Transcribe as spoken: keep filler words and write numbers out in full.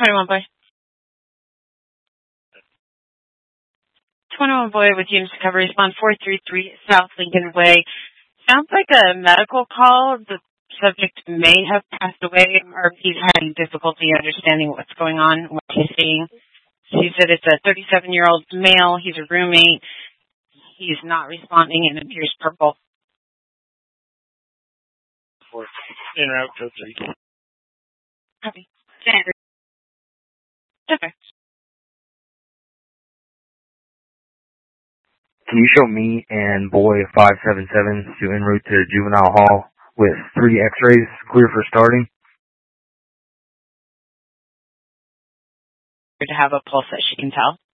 twenty-one boy. twenty-one boy with James Recovery. Respond four three three South Lincoln Way. Sounds like a medical call. The subject may have passed away, or he's having difficulty understanding what's going on, what he's seeing. He said it's a thirty-seven-year-old male. He's a roommate. He's not responding and appears purple. En route, code three. Copy. Standard. Okay. Can you show me and boy five seven seven to en route to Juvenile Hall with three x-rays clear for starting? To have a pulse that she can tell.